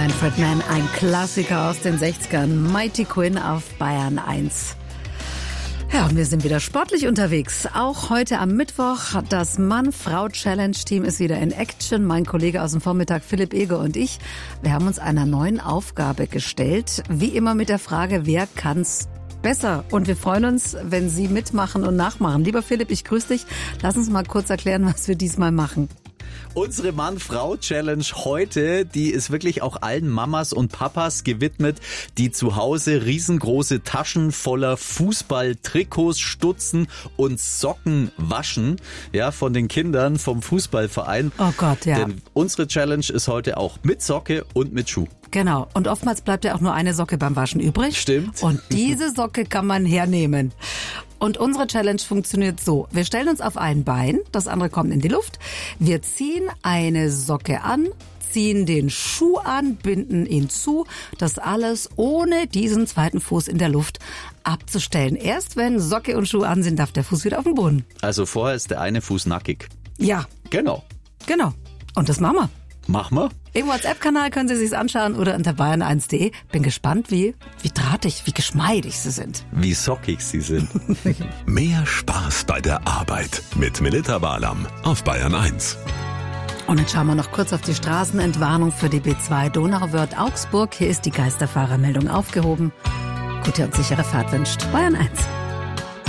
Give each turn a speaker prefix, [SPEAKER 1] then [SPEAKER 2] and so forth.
[SPEAKER 1] Manfred Mann, ein Klassiker aus den 60ern. Mighty Quinn auf Bayern 1. Ja, und wir sind wieder sportlich unterwegs. Auch heute am Mittwoch. Das Mann-Frau-Challenge-Team ist wieder in Action. Mein Kollege aus dem Vormittag, Philipp Eger, und ich, wir haben uns einer neuen Aufgabe gestellt. Wie immer mit der Frage, wer kann's besser? Und wir freuen uns, wenn Sie mitmachen und nachmachen. Lieber Philipp, ich grüße dich. Lass uns mal kurz erklären, was wir diesmal machen.
[SPEAKER 2] Unsere Mann-Frau-Challenge heute, die ist wirklich auch allen Mamas und Papas gewidmet, die zu Hause riesengroße Taschen voller Fußballtrikots, Stutzen und Socken waschen, ja, von den Kindern vom Fußballverein.
[SPEAKER 1] Oh Gott, ja.
[SPEAKER 2] Denn unsere Challenge ist heute auch mit Socke und mit Schuh.
[SPEAKER 1] Genau. Und oftmals bleibt ja auch nur eine Socke beim Waschen übrig.
[SPEAKER 2] Stimmt.
[SPEAKER 1] Und diese Socke kann man hernehmen. Und unsere Challenge funktioniert so. Wir stellen uns auf ein Bein, das andere kommt in die Luft. Wir ziehen eine Socke an, ziehen den Schuh an, binden ihn zu. Das alles ohne diesen zweiten Fuß in der Luft abzustellen. Erst wenn Socke und Schuh an sind, darf der Fuß wieder auf den Boden.
[SPEAKER 2] Also vorher ist der eine Fuß nackig.
[SPEAKER 1] Ja.
[SPEAKER 2] Genau.
[SPEAKER 1] Und das machen wir.
[SPEAKER 2] Machen wir.
[SPEAKER 1] Im WhatsApp-Kanal können Sie sich's anschauen oder unter bayern1.de. Bin gespannt, wie drahtig, wie geschmeidig sie sind.
[SPEAKER 2] Wie sockig sie sind.
[SPEAKER 3] Mehr Spaß bei der Arbeit mit Melita Barlam auf Bayern 1.
[SPEAKER 1] Und jetzt schauen wir noch kurz auf die Straßenentwarnung für die B2 Donauwörth-Augsburg. Hier ist die Geisterfahrermeldung aufgehoben. Gute und sichere Fahrt wünscht Bayern 1.